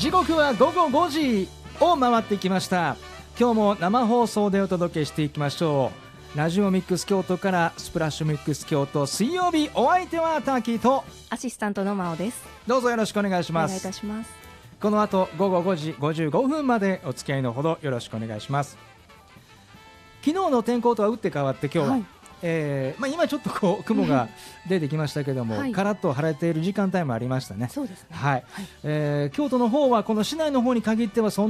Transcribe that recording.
時刻は午後5時を回ってきました。今日も生放送でお届けしていきましょう。ラジオミックス京都からスプラッシュミックス京都、水曜日お相手はターキーとアシスタントの真央です。 どうぞよろしくお願いします。 お願いいたします。 この後午後5時55分までお付き合いのほどよろしくお願いします。昨日の天候とは打って変わって今日は、 はい今ちょっとこう雲が出てきましたけども、 はい、 カラッと晴れている時間帯もありましたね。 そうですね。 はい、京都の方はこの市内の方に限ってはそん